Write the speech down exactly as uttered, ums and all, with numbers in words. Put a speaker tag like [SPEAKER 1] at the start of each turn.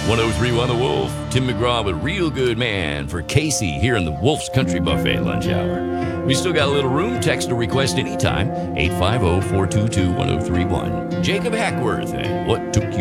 [SPEAKER 1] one oh three one The Wolf. Tim McGraw with Real Good Man for Casey here in the Wolf's Country Buffet lunch hour. We still got a little room. Text or request anytime. eight five zero, four two two, one zero three one. Jacob Hackworth and What Took You